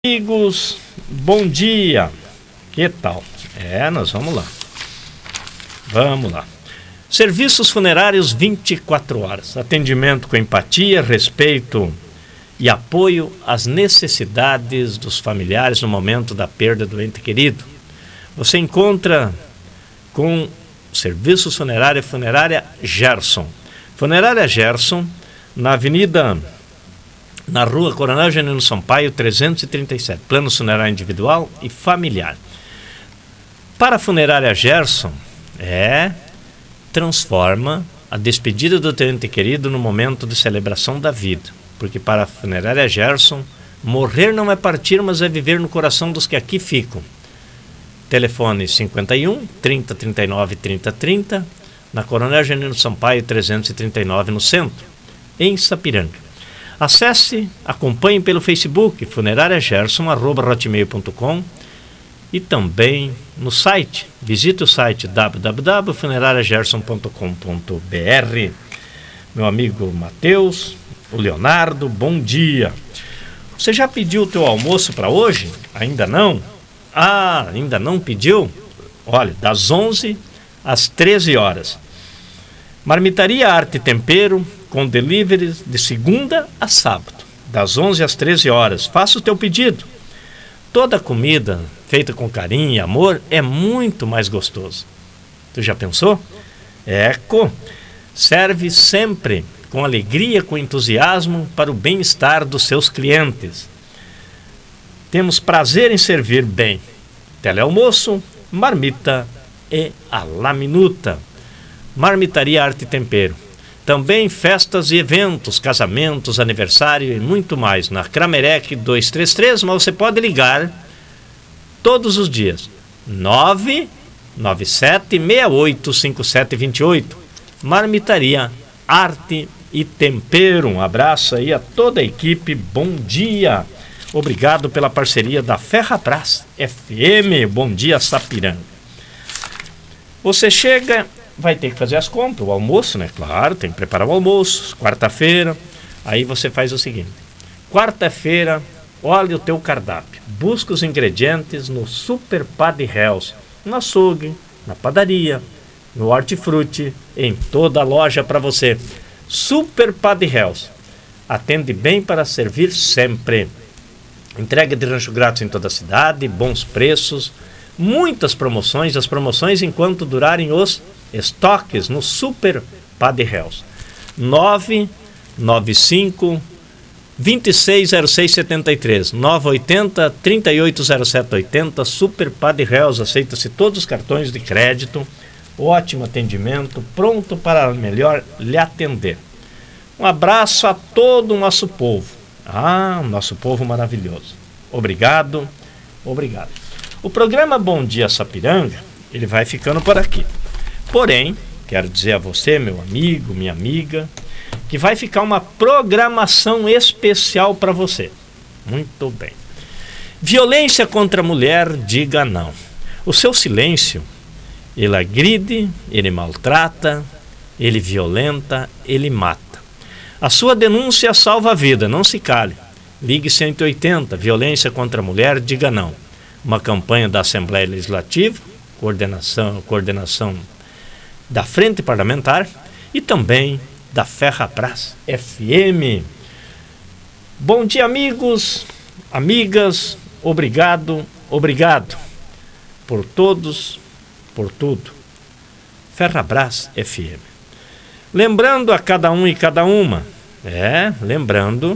Amigos, bom dia. Que tal? Nós vamos lá. Vamos lá. Serviços funerários 24 horas. Atendimento com empatia, respeito e apoio às necessidades dos familiares no momento da perda do ente querido. Você encontra com Serviços Funerária Gerson. Funerária Gerson, na rua Coronel Genino Sampaio, 337, plano funerário individual e familiar. Para a Funerária Gerson, transforma a despedida do teu ente querido no momento de celebração da vida. Porque para a Funerária Gerson, morrer não é partir, mas é viver no coração dos que aqui ficam. Telefone 51 30 39 30 30, na Coronel Genino Sampaio, 339, no centro, em Sapiranga. Acesse, acompanhe pelo Facebook, funerariagerson@hotmail.com, e também no site. Visite o site www.funerariagerson.com.br. Meu amigo Matheus, o Leonardo, bom dia. Você já pediu o teu almoço para hoje? Ainda não? Ainda não pediu? Olha, das 11 às 13 horas. Marmitaria Arte e Tempero, com deliveries de segunda a sábado, das 11 às 13 horas. Faça o teu pedido. Toda comida feita com carinho e amor é muito mais gostoso. Tu já pensou? Serve sempre com alegria, com entusiasmo para o bem-estar dos seus clientes. Temos prazer em servir bem. Telealmoço, marmita e à la minuta. Marmitaria Arte e Tempero. Também festas e eventos, casamentos, aniversário e muito mais. Na Kramerek 233, mas você pode ligar todos os dias. 997685728. Marmitaria Arte e Tempero. Um abraço aí a toda a equipe. Bom dia. Obrigado pela parceria da Ferrabras FM. Bom dia, Sapiranga. Você chega, vai ter que fazer as compras, o almoço, né? Claro, tem que preparar o almoço, quarta-feira. Aí você faz o seguinte: quarta-feira, olha o teu cardápio. Busca os ingredientes no Super Paddy House, no açougue, na padaria, no hortifruti, em toda a loja para você. Super Paddy House. Atende bem para servir sempre. Entrega de rancho grátis em toda a cidade, bons preços, muitas promoções. As promoções enquanto durarem os estoques no Super Paddy House. 995 260673 980 380780. Super Paddy House. Aceita-se todos os cartões de crédito. Ótimo atendimento, pronto para melhor lhe atender. Um abraço a todo o nosso povo. O nosso povo maravilhoso. Obrigado. O programa Bom Dia Sapiranga, ele vai ficando por aqui. Porém, quero dizer a você, meu amigo, minha amiga, que vai ficar uma programação especial para você. Muito bem. Violência contra a mulher, diga não. O seu silêncio, ele agride, ele maltrata, ele violenta, ele mata. A sua denúncia salva a vida, não se cale. Ligue 180, violência contra a mulher, diga não. Uma campanha da Assembleia Legislativa, coordenação da Frente Parlamentar e também da Ferrabras FM. Bom dia, amigos, amigas, obrigado por todos, por tudo. Ferrabras FM. Lembrando a cada um e cada uma, lembrando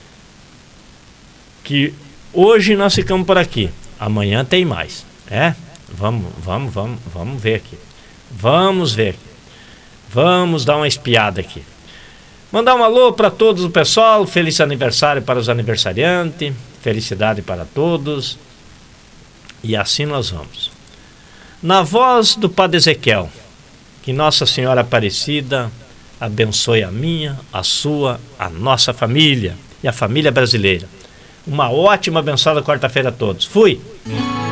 que hoje nós ficamos por aqui, amanhã tem mais, vamos ver aqui, vamos dar uma espiada aqui, mandar um alô para todos o pessoal, feliz aniversário para os aniversariantes, felicidade para todos, e assim nós vamos. Na voz do Padre Ezequiel, que Nossa Senhora Aparecida abençoe a minha, a sua, a nossa família e a família brasileira. Uma ótima, abençoada quarta-feira a todos. Fui!